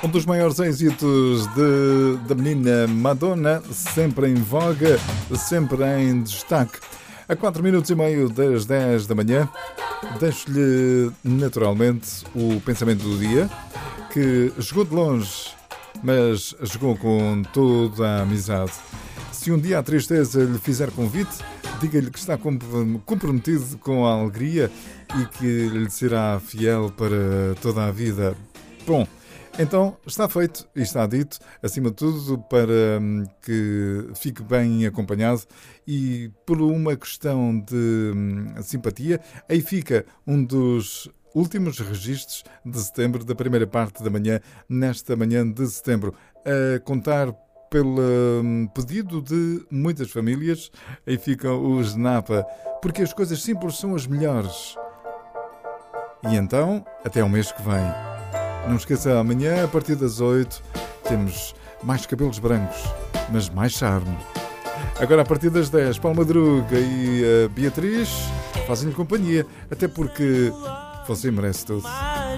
Um dos maiores êxitos da menina Madonna, sempre em voga, sempre em destaque. A 4 minutos e meio das 10 da manhã, deixo-lhe naturalmente o pensamento do dia, que jogou de longe, mas jogou com toda a amizade. Se um dia a tristeza lhe fizer convite, diga-lhe que está comprometido com a alegria e que lhe será fiel para toda a vida. Bom, então está feito e está dito, acima de tudo, para que fique bem acompanhado e por uma questão de simpatia, aí fica um dos últimos registros de setembro, da primeira parte da manhã, nesta manhã de setembro, a contar pelo pedido de muitas famílias, aí ficam os Napa, porque as coisas simples são as melhores. E então, até o mês que vem. Não esqueça, amanhã, a partir das 8, temos mais cabelos brancos, mas mais charme. Agora, a partir das 10, Paulo Madruga e a Beatriz fazem-lhe companhia, até porque você merece tudo.